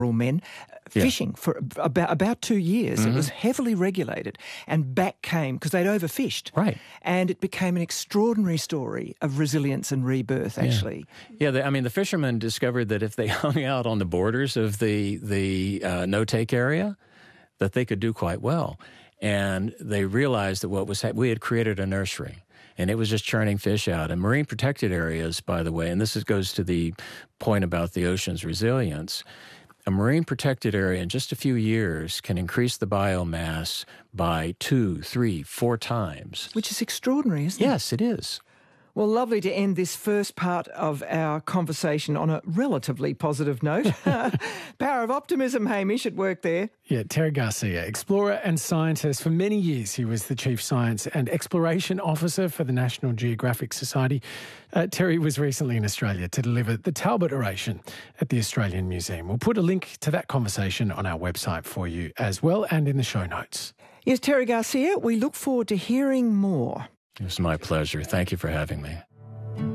men fishing for about 2 years. It was heavily regulated, and back came because they'd overfished. Right. And it became an extraordinary story of resilience and rebirth, actually. Yeah, the fishermen discovered that if they hung out on the borders of the no-take area, that they could do quite well. And they realized that we had created a nursery, and it was just churning fish out. And marine protected areas, by the way, and this goes to the point about the ocean's resilience, a marine protected area in just a few years can increase the biomass by 2, 3, 4 times. Which is extraordinary, isn't it? Yes, it is. Well, lovely to end this first part of our conversation on a relatively positive note. Power of optimism, Hamish, at work there. Yeah, Terry Garcia, explorer and scientist. For many years, he was the Chief Science and Exploration Officer for the National Geographic Society. Terry was recently in Australia to deliver the Talbot Oration at the Australian Museum. We'll put a link to that conversation on our website for you as well, and in the show notes. Yes, Terry Garcia, we look forward to hearing more. It was my pleasure. Thank you for having me.